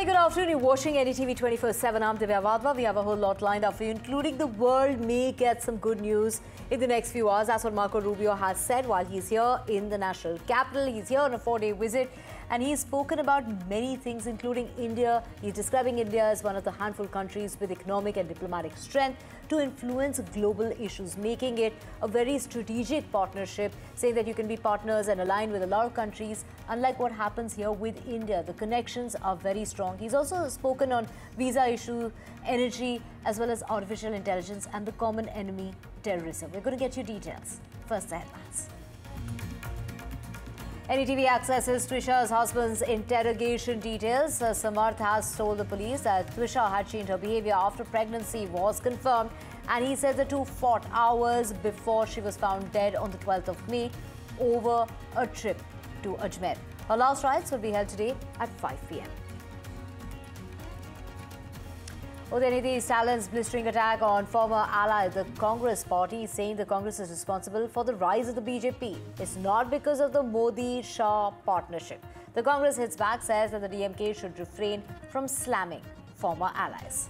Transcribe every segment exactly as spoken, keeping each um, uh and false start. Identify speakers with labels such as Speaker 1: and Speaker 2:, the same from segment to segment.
Speaker 1: good afternoon. You're watching N D T V twenty-four seven. I'm Divya Vadva. We have a whole lot lined up for you, including the world may get some good news in the next few hours. That's what Marco Rubio has said while he's here in the national capital. He's here on a four-day visit, and he's spoken about many things, including India. He's describing India as one of the handful countries with economic and diplomatic strength to influence global issues, making it a very strategic partnership, saying that you can be partners and aligned with a lot of countries. Unlike what happens here with India, the connections are very strong. He's also spoken on visa issue, energy, as well as artificial intelligence and the common enemy, terrorism. We're going to get you details. First, the headlines. N D T V accesses Twisha's husband's interrogation details. Uh, Samarth has told the police that Twisha had changed her behavior after pregnancy was confirmed, and he said the two fought hours before she was found dead on the twelfth of May over a trip to Ajmer. Her last rites will be held today at five p m Udayanidhi Stalin's blistering attack on former ally, the Congress party, saying the Congress is responsible for the rise of the B J P. It's not because of the Modi-Shah partnership. The Congress hits back, says that the D M K should refrain from slamming former allies.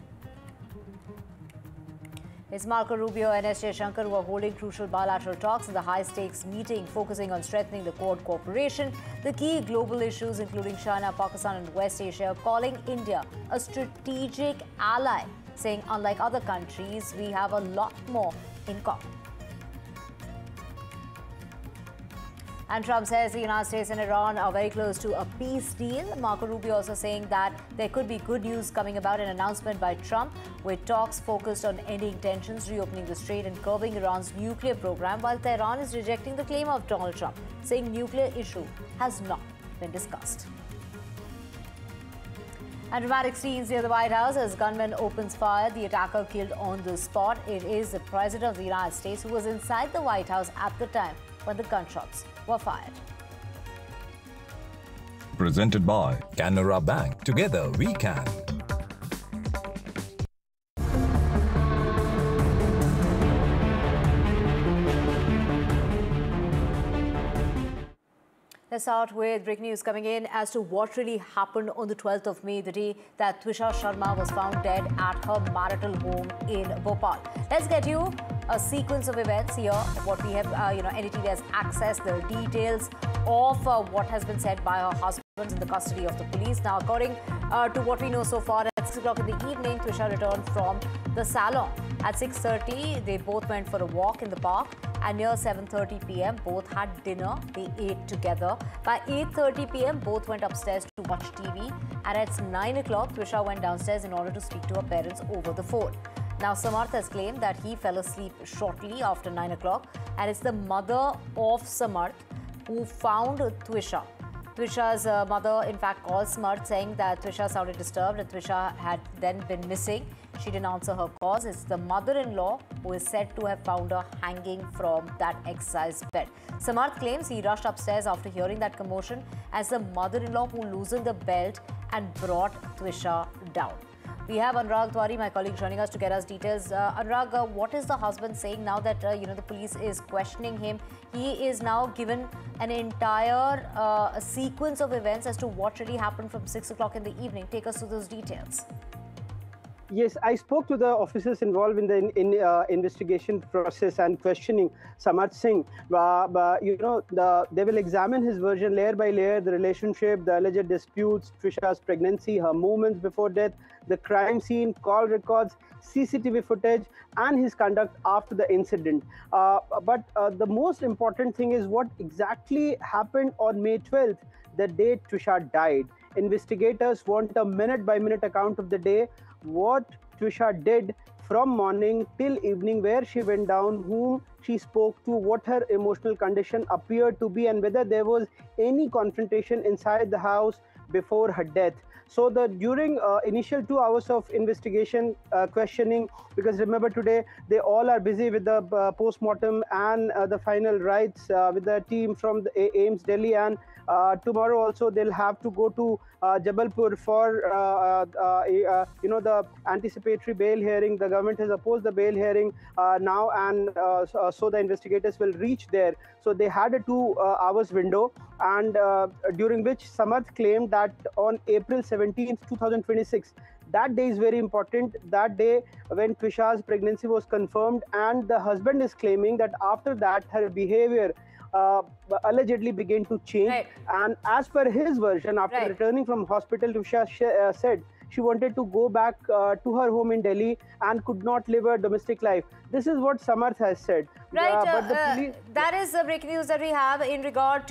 Speaker 1: It's Marco Rubio and S. Jaishankar who are holding crucial bilateral talks in the high-stakes meeting focusing on strengthening the Quad cooperation. The key global issues, including China, Pakistan and West Asia, calling India a strategic ally, saying unlike other countries, we have a lot more in common. And Trump says the United States and Iran are very close to a peace deal. Marco Rubio also saying that there could be good news coming about, an announcement by Trump with talks focused on ending tensions, reopening the strait and curbing Iran's nuclear program, while Tehran is rejecting the claim of Donald Trump, saying nuclear issue has not been discussed. And dramatic scenes near the White House as gunman opens fire, the attacker killed on the spot. It is the President of the United States who was inside the White House at the time when the gunshots were fired.
Speaker 2: Presented by Canara Bank. Together we can.
Speaker 1: Let's start with breaking news coming in as to what really happened on the twelfth of May, the day that Twisha Sharma was found dead at her marital home in Bhopal. Let's get you a sequence of events here. What we have, uh, you know, N D T V has accessed the details of uh, what has been said by her husband in the custody of the police. Now, according uh, to what we know so far, at six o'clock in the evening, Twisha returned from the salon. At six thirty, they both went for a walk in the park, and near seven thirty p m, both had dinner. They ate together. By eight thirty p m, both went upstairs to watch T V, and at nine o'clock, Twisha went downstairs in order to speak to her parents over the phone. Now, Samarth has claimed that he fell asleep shortly after nine o'clock, and it's the mother of Samarth who found Twisha. Twisha's uh, mother, in fact, called Samarth, saying that Twisha sounded disturbed and Twisha had then been missing. She didn't answer her calls. It's the mother-in-law who is said to have found her hanging from that exercise bed. Samarth claims he rushed upstairs after hearing that commotion as the mother-in-law who loosened the belt and brought Twisha down. We have Anurag Tiwari, my colleague, joining us to get us details. Uh, Anurag, uh, what is the husband saying now that uh, you know the police is questioning him? He is now given an entire uh, sequence of events as to what really happened from six o'clock in the evening. Take us through those details.
Speaker 3: Yes, I spoke to the officers involved in the in, in, uh, investigation process and questioning Samarth Singh. Uh, but, you know, the, they will examine his version layer by layer, the relationship, the alleged disputes, Twisha's pregnancy, her movements before death, the crime scene, call records, C C T V footage, and his conduct after the incident. Uh, but uh, the most important thing is what exactly happened on May twelfth, the day Twisha died. Investigators want a minute-by-minute account of the day, what Twisha did from morning till evening, where she went down, whom she spoke to, what her emotional condition appeared to be, and whether there was any confrontation inside the house before her death. So the during uh, initial two hours of investigation, uh, questioning, because remember today they all are busy with the uh, post-mortem and uh, the final rites uh, with the team from the AIIMS Delhi, and uh, tomorrow also they'll have to go to uh, Jabalpur for uh, uh, uh, you know the anticipatory bail hearing. The government has opposed the bail hearing uh, now, and uh, so the investigators will reach there. So they had a two uh, hours window, and uh, during which Samarth claimed that on April seventeenth, two thousand twenty-six, that day is very important. That day when Twisha's pregnancy was confirmed, and the husband is claiming that after that her behavior uh, allegedly began to change.
Speaker 1: Right.
Speaker 3: And as per his version, after
Speaker 1: Right.
Speaker 3: returning from hospital, Twisha uh, said she wanted to go back uh, to her home in Delhi and could not live a domestic life. This is what Samarth has said.
Speaker 1: Right.
Speaker 3: Uh,
Speaker 1: Uh,
Speaker 3: but the
Speaker 1: uh,
Speaker 3: police...
Speaker 1: that is the breaking news that we have in regard to